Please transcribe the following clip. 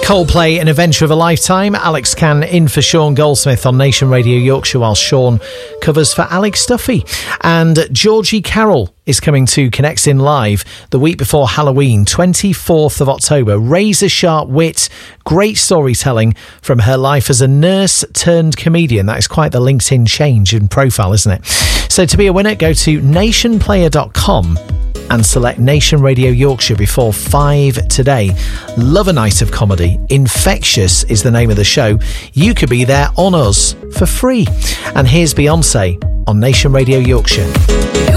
Coldplay, An Adventure of a Lifetime. Alex Can in for Sean Goldsmith on Nation Radio Yorkshire, while Sean covers for Alex Duffy. And Georgie Carroll is coming to Connects In Live the week before Halloween, 24th of October. Razor sharp wit, great storytelling from her life as a nurse turned comedian. That is quite the LinkedIn change in profile, isn't it? So to be a winner, go to nationplayer.com and select Nation Radio Yorkshire before 5 today. Love a night of comedy. Infectious is the name of the show. You could be there on us for free. And here's Beyonce on Nation Radio Yorkshire.